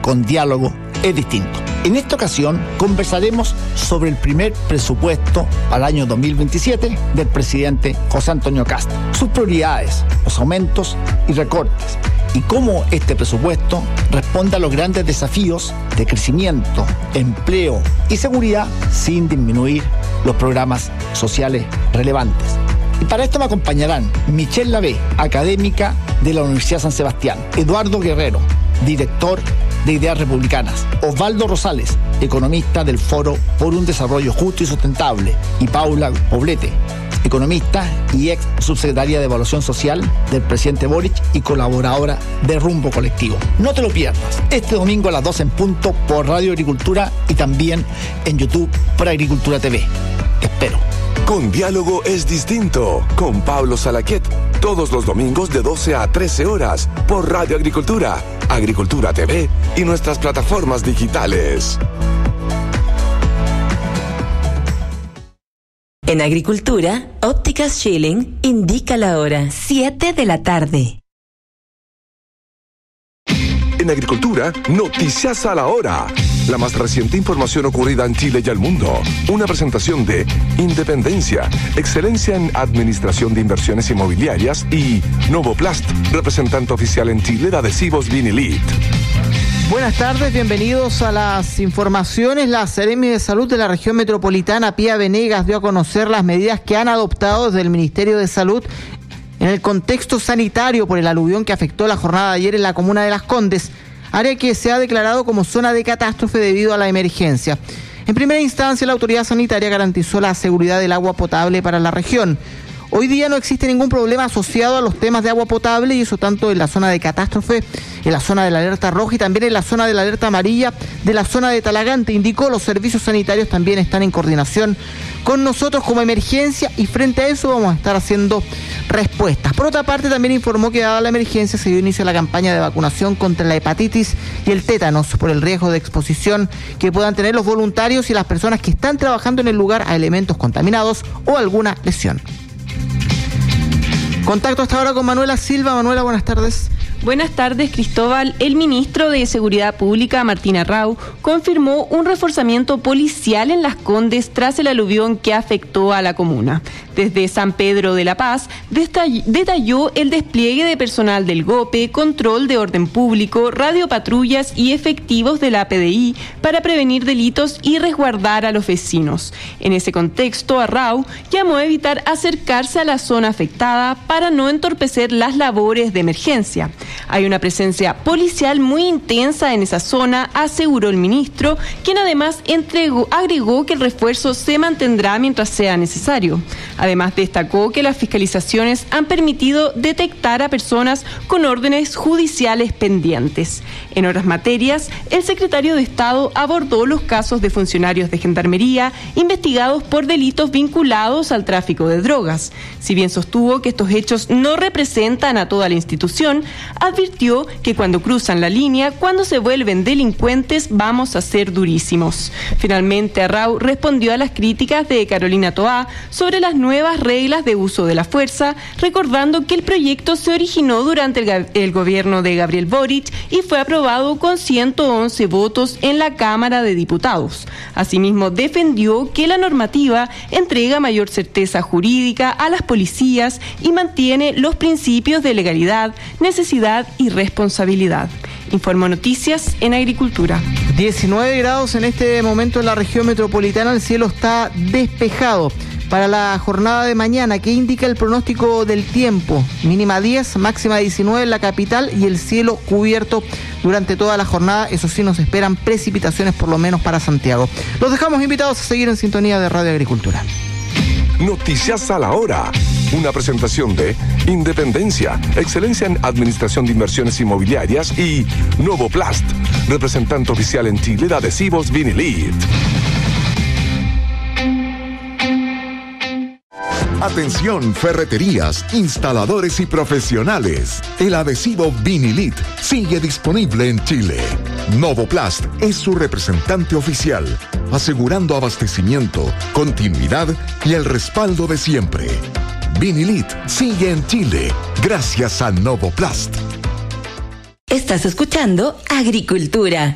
con Diálogo es Distinto. En esta ocasión conversaremos sobre el primer presupuesto para el año 2027 del presidente José Antonio Kast, sus prioridades, los aumentos y recortes, y cómo este presupuesto responde a los grandes desafíos de crecimiento, empleo y seguridad sin disminuir los programas sociales relevantes. Y para esto me acompañarán Michelle Lavé, académica de la Universidad San Sebastián, Eduardo Guerrero, director de Ideas Republicanas, Osvaldo Rosales, economista del Foro por un Desarrollo Justo y Sustentable, y Paula Poblete, economista y ex subsecretaria de Evaluación Social del presidente Boric y colaboradora de Rumbo Colectivo. No te lo pierdas, este domingo a las 12 en punto por Radio Agricultura y también en YouTube por Agricultura TV. Te espero. Con Diálogo es Distinto, con Pablo Salaquet, todos los domingos de 12 a 13 horas por Radio Agricultura, Agricultura TV y nuestras plataformas digitales. En Agricultura, Ópticas Schilling indica la hora, 7 de la tarde. En Agricultura, Noticias a la Hora. La más reciente información ocurrida en Chile y el mundo. Una presentación de Independencia, excelencia en administración de inversiones inmobiliarias, y Novoplast, representante oficial en Chile de adhesivos Vinilit. Buenas tardes, bienvenidos a las informaciones. La Seremi de Salud de la región metropolitana, Pía Venegas, dio a conocer las medidas que han adoptado desde el Ministerio de Salud en el contexto sanitario por el aluvión que afectó la jornada de ayer en la comuna de Las Condes, área que se ha declarado como zona de catástrofe debido a la emergencia. En primera instancia, la autoridad sanitaria garantizó la seguridad del agua potable para la región. Hoy día no existe ningún problema asociado a los temas de agua potable, y eso tanto en la zona de catástrofe, en la zona de la alerta roja y también en la zona de la alerta amarilla de la zona de Talagante. Indicó, los servicios sanitarios también están en coordinación con nosotros como emergencia y frente a eso vamos a estar haciendo respuestas. Por otra parte, también informó que dada la emergencia se dio inicio a la campaña de vacunación contra la hepatitis y el tétanos por el riesgo de exposición que puedan tener los voluntarios y las personas que están trabajando en el lugar a elementos contaminados o alguna lesión. Contacto hasta ahora con Manuela Silva. Manuela, buenas tardes. Buenas tardes, Cristóbal. El ministro de Seguridad Pública, Martín Arrau, confirmó un reforzamiento policial en Las Condes tras el aluvión que afectó a la comuna. Desde San Pedro de la Paz, detalló el despliegue de personal del GOPE, control de orden público, radiopatrullas y efectivos de la PDI para prevenir delitos y resguardar a los vecinos. En ese contexto, Arrau llamó a evitar acercarse a la zona afectada para no entorpecer las labores de emergencia. Hay una presencia policial muy intensa en esa zona, aseguró el ministro, quien además agregó que el refuerzo se mantendrá mientras sea necesario. Además, destacó que las fiscalizaciones han permitido detectar a personas con órdenes judiciales pendientes. En otras materias, el secretario de Estado abordó los casos de funcionarios de Gendarmería investigados por delitos vinculados al tráfico de drogas. Si bien sostuvo que estos hechos no representan a toda la institución, advirtió que cuando cruzan la línea, cuando se vuelven delincuentes, vamos a ser durísimos. Finalmente, Arrau respondió a las críticas de Carolina Toá sobre las nuevas reglas de uso de la fuerza, recordando que el proyecto se originó durante el gobierno de Gabriel Boric y fue aprobado con 111 votos en la Cámara de Diputados. Asimismo, defendió que la normativa entrega mayor certeza jurídica a las policías y mantiene los principios de legalidad, necesidad y responsabilidad. Informo Noticias en Agricultura. 19 grados en este momento en la región metropolitana, el cielo está despejado. Para la jornada de mañana, ¿qué indica el pronóstico del tiempo? Mínima 10, máxima 19 en la capital y el cielo cubierto durante toda la jornada. Eso sí, nos esperan precipitaciones por lo menos para Santiago. Los dejamos invitados a seguir en sintonía de Radio Agricultura. Noticias a la hora. Una presentación de Independencia, excelencia en administración de inversiones inmobiliarias, y Novoplast, representante oficial en Chile de adhesivos Vinilit. Atención, ferreterías, instaladores y profesionales. El adhesivo Vinilit sigue disponible en Chile. Novoplast es su representante oficial, asegurando abastecimiento, continuidad y el respaldo de siempre. Vinilit sigue en Chile gracias a Novoplast. Estás escuchando Agricultura.